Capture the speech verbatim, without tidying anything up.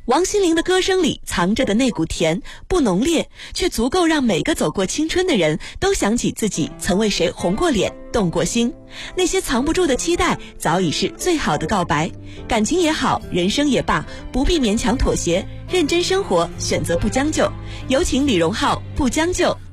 王心凌的歌声里藏着的那股甜，不浓烈，却足够让每个走过青春的人都想起自己曾为谁红过脸，动过心。那些藏不住的期待，早已是最好的告白。感情也好，人生也罢，不必勉强妥协，认真生活，选择不将就。有请李荣浩，不将就。